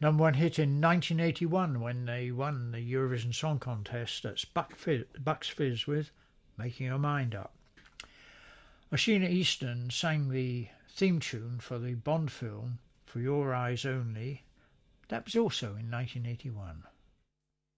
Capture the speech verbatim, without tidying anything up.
Number one hit in nineteen eighty-one when they won the Eurovision Song Contest. That's Buck Fizz, Bucks Fizz with Making Your Mind Up. Oshina Easton sang the theme tune for the Bond film For Your Eyes Only. That was also in nineteen eighty-one.